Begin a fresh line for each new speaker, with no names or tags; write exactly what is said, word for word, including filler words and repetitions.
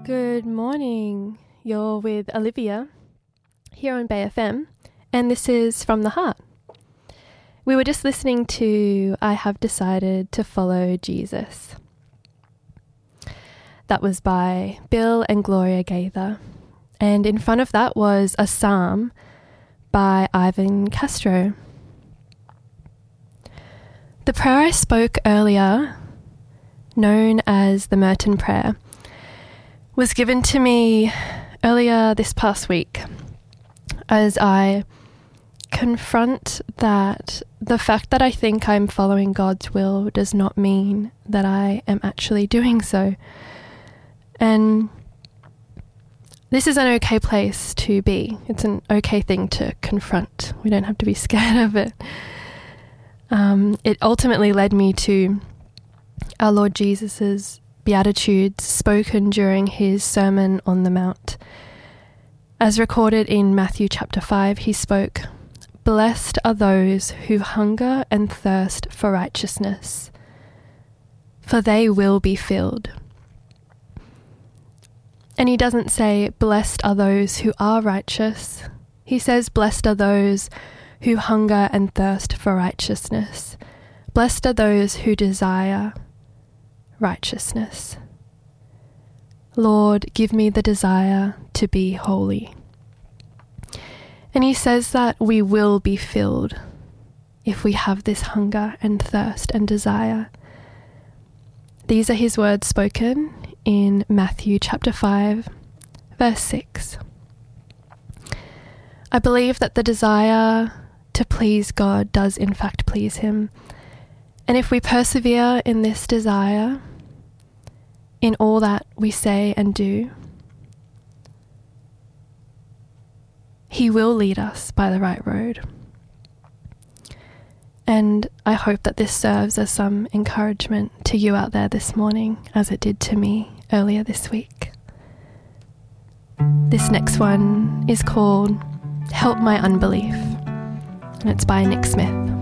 Good morning. You're with Olivia here on Bay F M, and this is From the Heart. We were just listening to I Have Decided to Follow Jesus. That was by Bill and Gloria Gaither. And in front of that was a psalm by Ivan Castro. The prayer I spoke earlier, known as the Merton Prayer, was given to me earlier this past week as I confront that the fact that I think I'm following God's will does not mean that I am actually doing so. And this is an okay place to be. It's an okay thing to confront. We don't have to be scared of it. Um, it ultimately led me to our Lord Jesus's Beatitudes spoken during his Sermon on the Mount. As recorded in Matthew chapter five, he spoke, "Blessed are those who hunger and thirst for righteousness, for they will be filled." And he doesn't say, "Blessed are those who are righteous." He says, "Blessed are those who hunger and thirst for righteousness. Blessed are those who desire righteousness." Lord, give me the desire to be holy. And he says that we will be filled if we have this hunger and thirst and desire. These are his words spoken in Matthew chapter five, verse six. I believe that the desire to please God does in fact please him. And if we persevere in this desire, in all that we say and do, he will lead us by the right road. And I hope that this serves as some encouragement to you out there this morning, as it did to me earlier this week. This next one is called Help My Unbelief, and it's by Nick Smith.